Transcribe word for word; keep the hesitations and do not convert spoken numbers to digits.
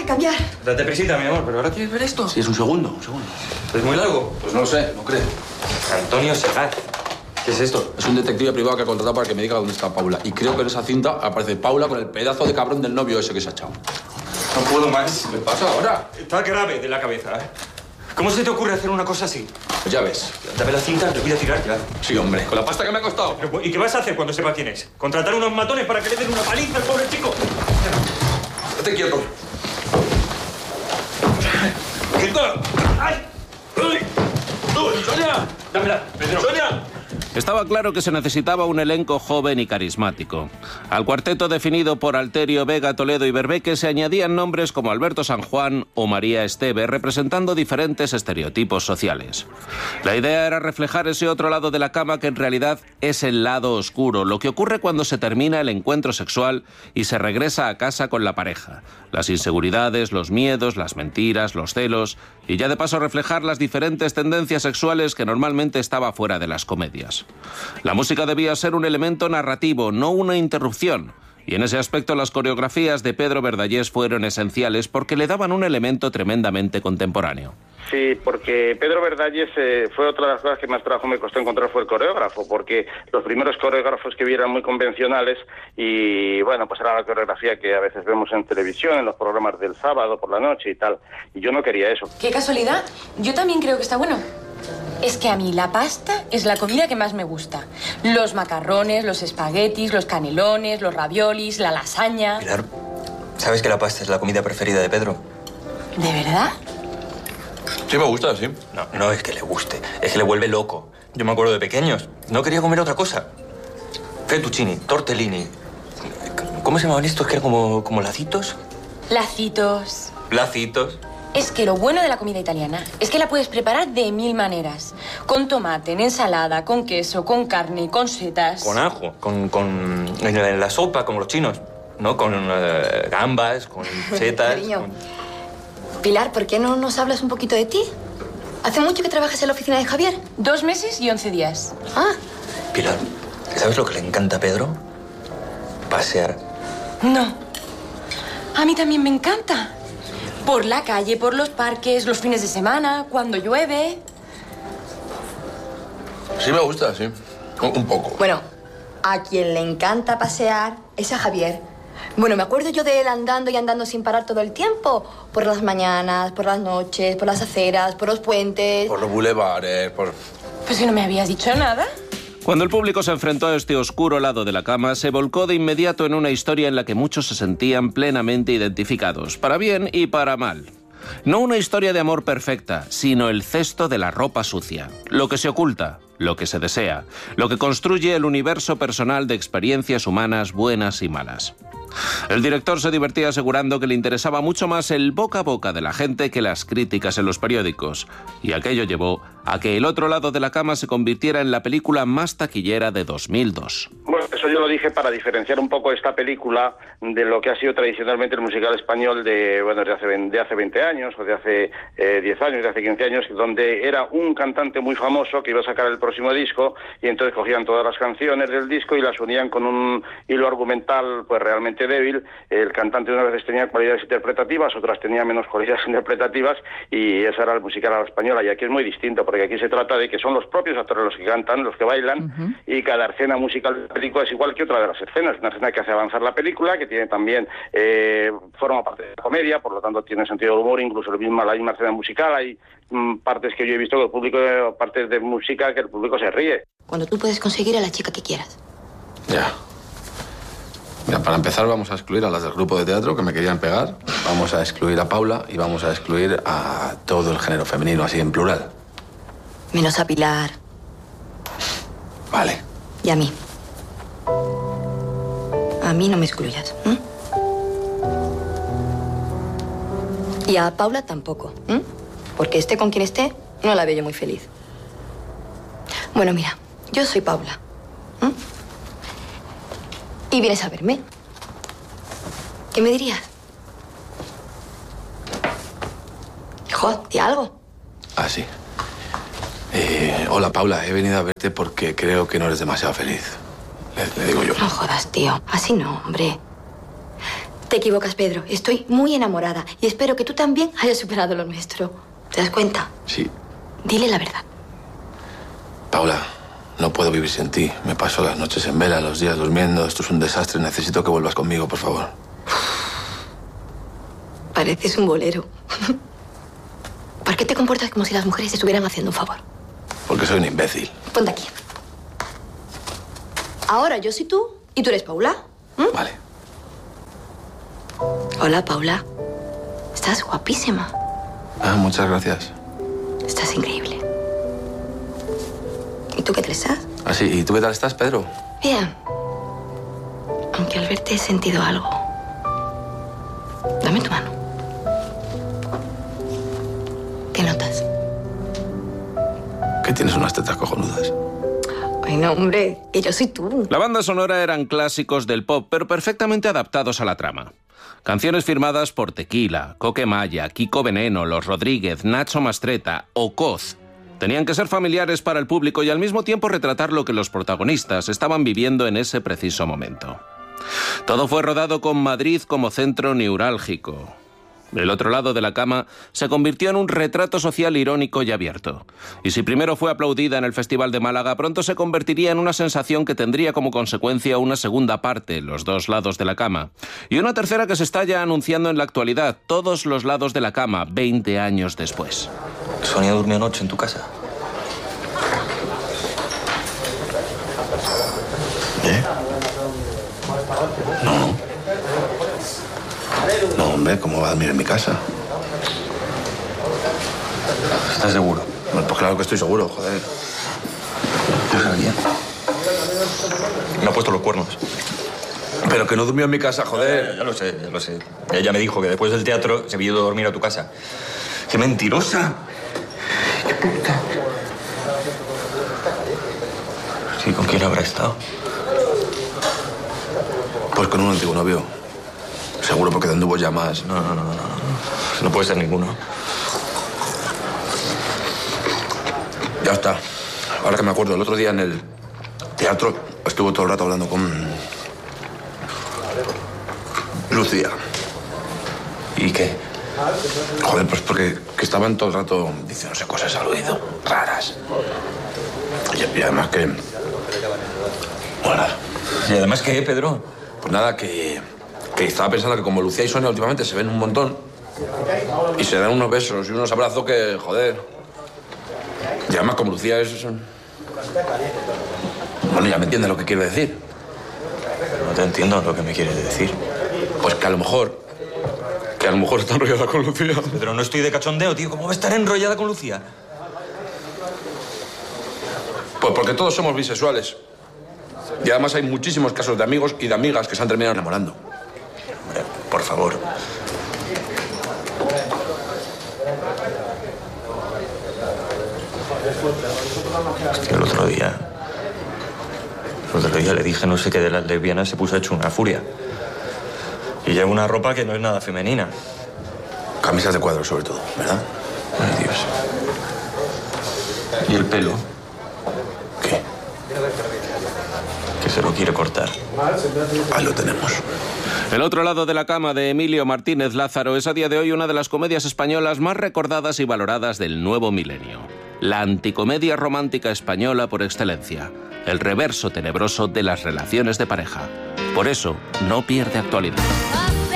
que cambiar. Date prisita, mi amor, pero ahora quieres ver esto. Sí, es un segundo, un segundo. ¿Es muy largo? Pues no lo sé, no creo. Antonio Segar. ¿Qué es esto? Es un detective privado que ha contratado para que me diga dónde está Paula. Y creo que en esa cinta aparece Paula con el pedazo de cabrón del novio ese que se ha echado. No puedo más. ¿Qué pasa ahora? Está grave de la cabeza, ¿eh? ¿Cómo se te ocurre hacer una cosa así? Pues ya ves. Dame la cinta, te voy a tirar ya. Sí, hombre, con la pasta que me ha costado. ¿Y qué vas a hacer cuando sepa quién es? ¿Contratar unos matones para que le den una paliza al pobre chico? Estate quieto. ¡Quieto! ¡Ay! ¡Uy! ¡Uy! ¡Sonia! ¡Dámela, Pedro! ¡Sonia! Estaba claro que se necesitaba un elenco joven y carismático. Al cuarteto definido por Alterio, Vega, Toledo y Berbeque se añadían nombres como Alberto San Juan o María Esteve, representando diferentes estereotipos sociales. La idea era reflejar ese otro lado de la cama que en realidad es el lado oscuro, lo que ocurre cuando se termina el encuentro sexual y se regresa a casa con la pareja. Las inseguridades, los miedos, las mentiras, los celos y ya de paso reflejar las diferentes tendencias sexuales que normalmente estaba fuera de las comedias. La música debía ser un elemento narrativo, no una interrupción. Y en ese aspecto las coreografías de Pedro Verdallés fueron esenciales porque le daban un elemento tremendamente contemporáneo. Sí, porque Pedro Verdallés eh, fue otra de las cosas que más trabajo me costó encontrar, fue el coreógrafo, porque los primeros coreógrafos que vi eran muy convencionales y, bueno, pues era la coreografía que a veces vemos en televisión, en los programas del sábado por la noche y tal, y yo no quería eso. Qué casualidad, yo también creo que está bueno. Es que a mí la pasta es la comida que más me gusta. Los macarrones, los espaguetis, los canelones, los raviolis, la lasaña... Pilar, ¿sabes que la pasta es la comida preferida de Pedro? ¿De verdad? Sí me gusta, sí. No, no es que le guste, es que le vuelve loco. Yo me acuerdo de pequeños, no quería comer otra cosa. Fettuccini, tortellini... ¿Cómo se llamaban estos que eran como, como lacitos? Lacitos... Lacitos... Es que lo bueno de la comida italiana es que la puedes preparar de mil maneras. Con tomate, en ensalada, con queso, con carne, con setas... Con ajo, con, con en la, en la sopa, como los chinos, ¿no? Con uh, gambas, con setas... Cariño, con... Pilar, ¿por qué no nos hablas un poquito de ti? ¿Hace mucho que trabajas en la oficina de Javier? Dos meses y once días. Ah. Pilar, ¿sabes lo que le encanta a Pedro? Pasear. No. A mí también me encanta. Por la calle, por los parques, los fines de semana, cuando llueve. Sí me gusta, sí. Un, un poco. Bueno, a quien le encanta pasear es a Javier. Bueno, me acuerdo yo de él andando y andando sin parar todo el tiempo. Por las mañanas, por las noches, por las aceras, por los puentes. Por los bulevares, por... Pues si no me habías dicho nada. Cuando el público se enfrentó a este oscuro lado de la cama, se volcó de inmediato en una historia en la que muchos se sentían plenamente identificados, para bien y para mal. No una historia de amor perfecta, sino el cesto de la ropa sucia, lo que se oculta, lo que se desea, lo que construye el universo personal de experiencias humanas buenas y malas. El director se divertía asegurando que le interesaba mucho más el boca a boca de la gente que las críticas en los periódicos, y aquello llevó a que El otro lado de la cama se convirtiera en la película más taquillera de dos mil dos. Bueno, eso yo lo dije para diferenciar un poco esta película de lo que ha sido tradicionalmente el musical español de, bueno, de hace, de hace veinte años, o de hace eh, diez años, de hace quince años, donde era un cantante muy famoso que iba a sacar el próximo disco, y entonces cogían todas las canciones del disco y las unían con un hilo argumental pues realmente débil. El cantante unas veces tenía cualidades interpretativas, otras tenía menos cualidades interpretativas, y esa era el musical a la española, y aquí es muy distinto, porque aquí se trata de que son los propios actores los que cantan, los que bailan, uh-huh. Y cada escena musical de la película es igual que otra de las escenas, una escena que hace avanzar la película, que tiene también, eh, forma parte de la comedia, por lo tanto tiene sentido del humor, incluso la misma, la misma escena musical, hay mm, partes que yo he visto que el público, partes de música que el público se ríe. Cuando tú puedes conseguir a la chica que quieras. Ya. Mira, para empezar vamos a excluir a las del grupo de teatro que me querían pegar, vamos a excluir a Paula y vamos a excluir a todo el género femenino, así en plural. Menos a Pilar. Vale. Y a mí. A mí no me excluyas. ¿eh? Y a Paula tampoco. ¿eh? Porque esté con quien esté, no la veo yo muy feliz. Bueno, mira, yo soy Paula. ¿eh? Y vienes a verme. ¿Qué me dirías? Hijo, di algo. Ah, sí. Eh, hola, Paula. He venido a verte porque creo que no eres demasiado feliz. Le, le digo yo. No jodas, tío. Así no, hombre. Te equivocas, Pedro. Estoy muy enamorada y espero que tú también hayas superado lo nuestro. ¿Te das cuenta? Sí. Dile la verdad. Paula, no puedo vivir sin ti. Me paso las noches en vela, los días durmiendo. Esto es un desastre. Necesito que vuelvas conmigo, por favor. Pareces un bolero. ¿Por qué te comportas como si las mujeres te estuvieran haciendo un favor? Porque soy un imbécil. Ponte aquí. Ahora yo soy tú y tú eres Paula. ¿Mm? Vale. Hola, Paula. Estás guapísima. Ah, muchas gracias. Estás increíble. ¿Y tú qué tal estás? Ah, sí. ¿Y tú qué tal estás, Pedro? Bien. Aunque al verte he sentido algo. Dame tu mano. ¿Qué notas? Que tienes unas tetas cojonudas. Ay, no, hombre, que yo soy tú. La banda sonora eran clásicos del pop, pero perfectamente adaptados a la trama. Canciones firmadas por Tequila, Coque Maya, Kiko Veneno, Los Rodríguez, Nacho Mastretta o Coz. Tenían que ser familiares para el público y al mismo tiempo retratar lo que los protagonistas estaban viviendo en ese preciso momento. Todo fue rodado con Madrid como centro neurálgico. El otro lado de la cama se convirtió en un retrato social irónico y abierto. Y si primero fue aplaudida en el Festival de Málaga, pronto se convertiría en una sensación que tendría como consecuencia una segunda parte, Los dos lados de la cama. Y una tercera que se está ya anunciando en la actualidad, Todos los lados de la cama, veinte años después. ¿Sonia durmió anoche en tu casa? ¿Eh? No. No, hombre, ¿cómo va a dormir en mi casa? ¿Estás seguro? Pues claro que estoy seguro, joder. Yo sabía. Me ha puesto los cuernos. Pero que no durmió en mi casa, joder. Ya, ya lo sé, ya lo sé. Ella me dijo que después del teatro se había ido a dormir a tu casa. ¡Qué mentirosa! ¡Qué puta! Sí, ¿con quién habrá estado? Pues con un antiguo novio. Seguro porque donde hubo llamas. No, no, no, no, no. No puede ser ninguno. Ya está. Ahora que me acuerdo, el otro día en el teatro estuvo todo el rato hablando con Lucía. ¿Y qué? Joder, pues porque que estaban todo el rato diciéndose cosas al oído, raras. Y, y además que... Bueno, ¿Y además qué, Pedro? pues nada, que, que estaba pensando que como Lucía y Sonia últimamente se ven un montón y se dan unos besos y unos abrazos que, joder... Y además como Lucía es... Bueno, ya me entiendes lo que quiero decir. No te entiendo lo que me quieres decir. Pues que a lo mejor... Que a lo mejor está enrollada con Lucía. Pedro, no estoy de cachondeo, tío. ¿Cómo va a estar enrollada con Lucía? Pues porque todos somos bisexuales. Y además hay muchísimos casos de amigos y de amigas que se han terminado enamorando. Hombre, por favor. Hostia, el otro día... El otro día le dije no sé qué de las lesbianas, se puso hecho una furia. Y lleva una ropa que no es nada femenina. Camisas de cuadros, sobre todo, ¿verdad? Ay, Dios. ¿Y el pelo? ¿Qué? Que se lo quiere cortar. Ahí lo tenemos. El otro lado de la cama de Emilio Martínez Lázaro es a día de hoy una de las comedias españolas más recordadas y valoradas del nuevo milenio. La anticomedia romántica española por excelencia. El reverso tenebroso de las relaciones de pareja. Por eso, no pierde actualidad.